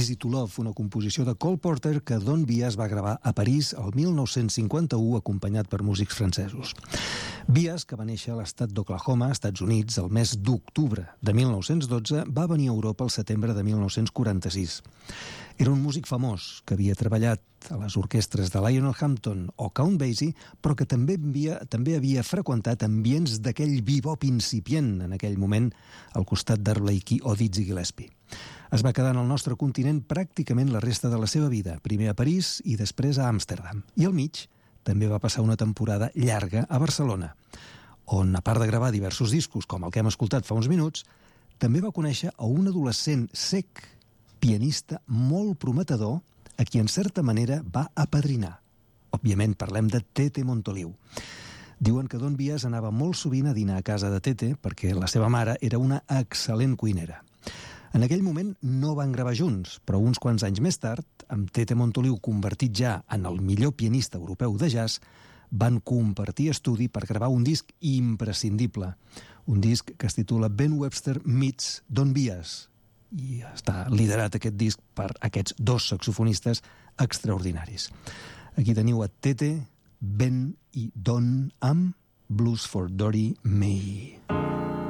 Easy to Love, una composició de Cole Porter que Don Byas va gravar a París el 1951 acompanyat per músics francesos. Byas, que va néixer a l'estat d'Oklahoma, Estats Units, el mes d'octubre de 1912, va venir a Europa el setembre de 1946. Era un músic famós que havia treballat a les orquestres de Lionel Hampton o Count Basie, però que també havia freqüentat ambients d'aquell bebop incipient en aquell moment al costat d'Art Blakey o Dizzy Gillespie. Es va quedar en el nostre continent pràcticament la resta de la seva vida, primer a París i després a Amsterdam. I al mig també va passar una temporada llarga a Barcelona, on, a part de gravar diversos discos, com el que hem escoltat fa uns minuts, també va conèixer a un adolescent cec, pianista molt prometedor, a qui en certa manera va apadrinar. Òbviament parlem de Tete Montoliu. Diuen que Don Byas anava molt sovint a dinar a casa de Tete perquè la seva mare era una excel·lent cuinera. En aquell moment no van gravar junts, però uns quants anys més tard, amb Tete Montoliu convertit ja en el millor pianista europeu de jazz, van compartir estudi per gravar un disc imprescindible, un disc que es titula Ben Webster Meets Don Byas, i està liderat aquest disc per aquests dos saxofonistes extraordinaris. Aquí teniu a Tete, Ben i Don amb Blues for Dory May.